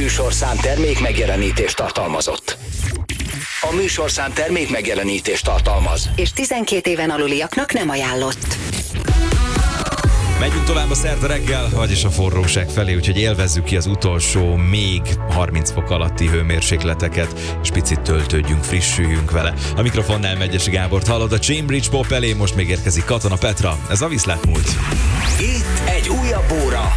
műsorszám termék megjelenítést tartalmazott. A műsorszám termék megjelenítést tartalmaz. És 12 éven aluliaknak nem ajánlott. Megyünk tovább a szerda reggel, vagyis a forróság felé, úgyhogy élvezzük ki az utolsó, még 30 fok alatti hőmérsékleteket, és picit töltődjünk, frissüljünk vele. A mikrofonnál Megyesi Gábort hallod, a Cambridge Pop elé most még érkezik Katona Petra. Ez a Viszlát múlt. Itt egy újabb óra